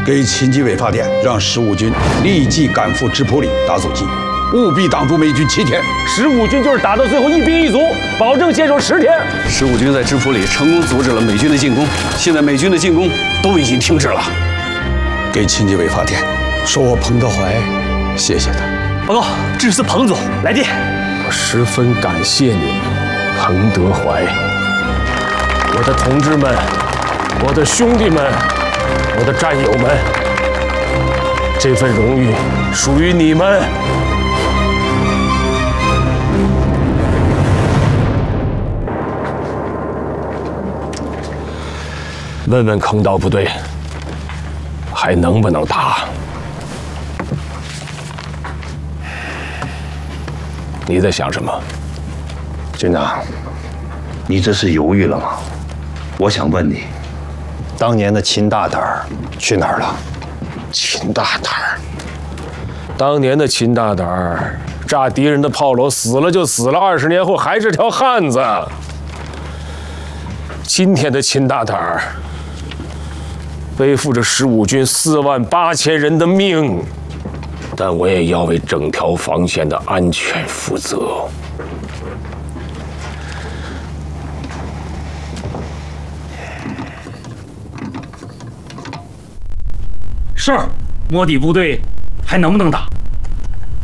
给秦基伟发电，让15军立即赶赴直扑里打阻击，务必挡住美军7天。 15军就是打到最后1兵1卒，保证坚守10天。 15军在直扑里成功阻止了美军的进攻，现在美军的进攻都已经停止了。 给秦基伟发电，说我彭德怀，谢谢他。 报告，致司彭总来电。 我十分感谢你，彭德怀。我的同志们，我的兄弟们，我的战友们，这份荣誉属于你们。问问坑道部队，还能不能打？你在想什么？ 军长，你这是犹豫了吗？我想问你，当年的秦大胆儿去哪儿了？ 秦大胆儿，当年的秦大胆儿炸敌人的炮楼，死了就死了，20年后还是条汉子。今天的秦大胆儿背负着15军48000人的命，但我也要为整条防线的安全负责。 是，摸底部队还能不能打？